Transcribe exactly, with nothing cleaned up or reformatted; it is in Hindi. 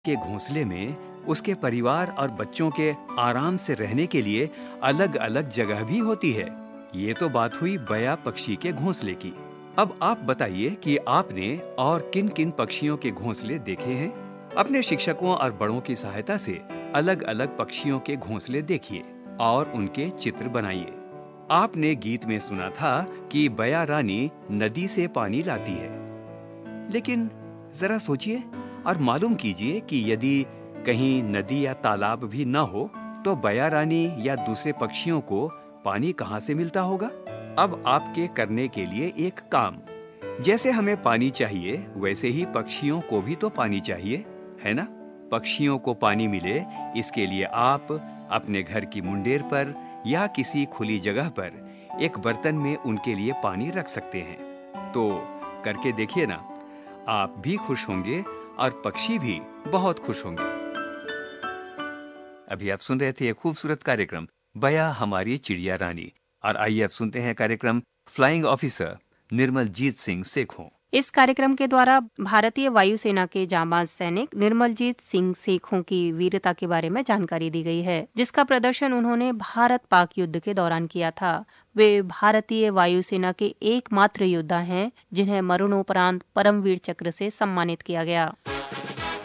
के घोंसले में उसके परिवार और बच्चों के आराम से रहने के लिए अलग-अलग जगह भी होती है। ये तो बात हुई बया पक्षी के घोंसले की। अब आप बताइए कि आपने और किन-किन पक्षियों के घोंसले देखे हैं? अपने शिक्षकों और बड़ों की सहायता से अलग-अलग पक्षियों के घोंसले देखिए और उनके चित्र बनाइए। आपने गीत में सुना था कि बया रानी नदी से पानी लाती है। लेकिन जरा सोचिए और मालूम कीजिए कि यदि कहीं नदी या तालाब भी न हो तो बया रानी या दूसरे पक्षियों को पानी कहाँ से मिलता होगा? अब आपके करने के लिए एक काम, जैसे हमें पानी चाहिए वैसे ही पक्षियों को भी तो पानी चाहिए, है ना? पक्षियों को पानी मिले इसके लिए आप अपने घर की मुंडेर पर या किसी खुली जगह पर एक बर्तन में उनके लिए पानी रख सकते हैं। तो करके देखिए ना, आप भी खुश होंगे और पक्षी भी बहुत खुश होंगे। अभी आप सुन रहे थे एक खूबसूरत कार्यक्रम बया हमारी चिड़िया रानी, और आइए अब सुनते हैं कार्यक्रम फ्लाइंग ऑफिसर निर्मलजीत सिंह सेखों। इस कार्यक्रम के द्वारा भारतीय वायुसेना के जांबाज सैनिक निर्मलजीत सिंह सेखों की वीरता के बारे में जानकारी दी गई है, जिसका प्रदर्शन उन्होंने भारत पाक युद्ध के दौरान किया था। वे भारतीय वायुसेना के एकमात्र योद्धा हैं जिन्हें मरणोपरांत परमवीर चक्र से सम्मानित किया गया।